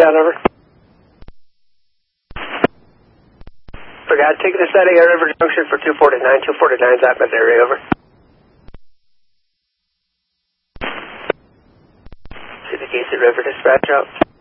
down, over. Forgot, taking a setting at River Junction for 249. 249's out in that area, over. See the Casey River dispatch out.